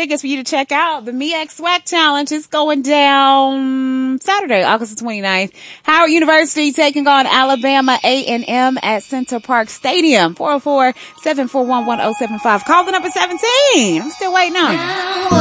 tickets for you to check out. The MEAC SWAC Challenge is going down Saturday, August the 29th. Howard University taking on Alabama A&M at Center Park Stadium. 404-741-1075. Call the number 17. I'm still waiting on you.